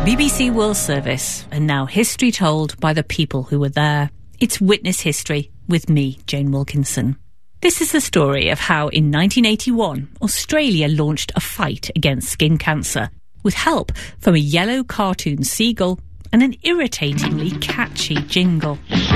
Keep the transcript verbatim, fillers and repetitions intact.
B B C World Service, and now history told by the people who were there. It's Witness History with me, Jane Wilkinson. This is the story of how in nineteen eighty-one, Australia launched a fight against skin cancer with help from a yellow cartoon seagull and an irritatingly catchy jingle.